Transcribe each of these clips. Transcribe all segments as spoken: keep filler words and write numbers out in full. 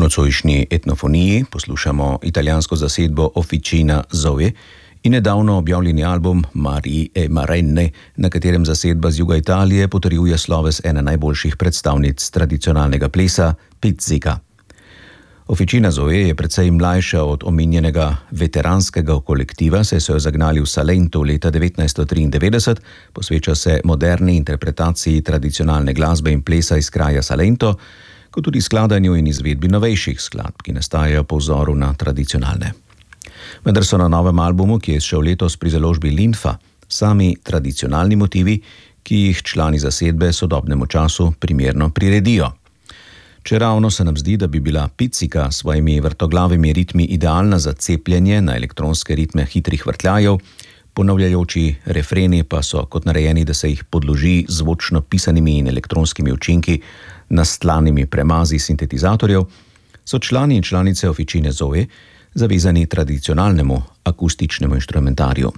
nocojšnji etnofoniji poslušamo italijansko zasedbo Officina Zoe in nedavno objavljeni album Mari e Marenne, na katerem zasedba z juga Italije potrjuje sloves ene najboljših predstavnic tradicionalnega plesa, pizzika. Officina Zoe je precej mlajša od omenjenega veteranskega kolektiva, saj so jo zagnali v Salentu leta devetnajststo triindevetdeset, posveča se moderni interpretaciji tradicionalne glasbe in plesa iz kraja Salento, kot tudi skladanju in izvedbi novejših skladb, ki nastajajo po vzoru na tradicionalne. Vendar so na novem albumu, ki je izšel letos pri založbi Linfa, sami tradicionalni motivi, ki jih člani zasedbe sodobnemu času primerno priredijo. Čeravno se nam zdi, da bi bila pizzika s svojimi vrtoglavimi ritmi idealna za cepljenje na elektronske ritme hitrih vrtljajev, ponavljajoči refreni pa so kot narejeni, da se jih podloži zvočno pisanimi in elektronskimi učinki, nastlanimi premazi sintetizatorjev, so člani in članice Officine Zoe zavezani tradicionalnemu akustičnemu inštrumentarju.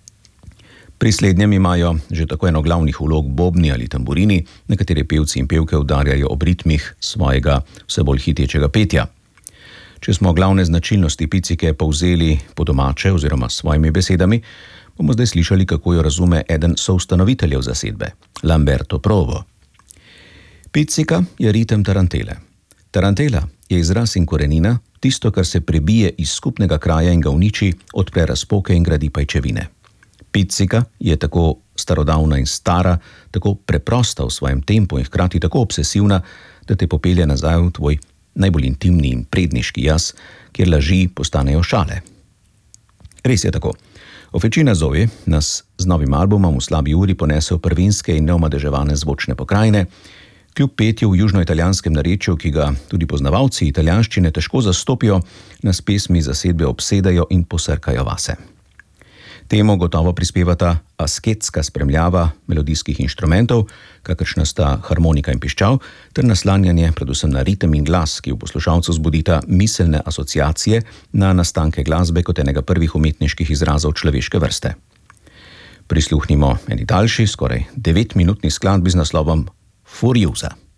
Pri slednjem imajo že tako eno glavnih vlog bobni ali tamburini, na katere pevci in pevke udarjajo ob ritmih svojega vse bolj hitečega petja. Če smo glavne značilnosti pizzike povzeli po domače oziroma s svojimi besedami, bomo zdaj slišali, kako jo razume eden soustanoviteljev zasedbe, Lamberto Provo. Pizzika je ritem tarantele. Tarantela je izraz in korenina, tisto, kar se prebije iz skupnega kraja in ga uniči, odpre razpoke in gradi pajčevine. Pizzika je tako starodavna in stara, tako preprosta v svojem tempu in hkrati tako obsesivna, da te popelje nazaj v tvoj najbolj intimni in predniški jaz, kjer laži postanejo šale. Res je tako. Officina Zoe nas z novim albumom v slabi uri ponese v prvinske in neomadeževane zvočne pokrajine, kljub petju v južnoitalijanskem narečju, ki ga tudi poznavalci italijanščine težko zastopijo, nas pesmi zasedbe obsedajo in posrkajo vase. Temu gotovo prispevata asketska spremljava melodijskih inštrumentov, kakršna sta harmonika in piščal, ter naslanjanje predvsem na ritem in glas, ki v poslušalcu zbudita miselne asociacije na nastanke glasbe kot enega prvih umetniških izrazov človeške vrste. Prisluhnimo eni daljši, skoraj devetminutni skladbi z naslovom Furiosa.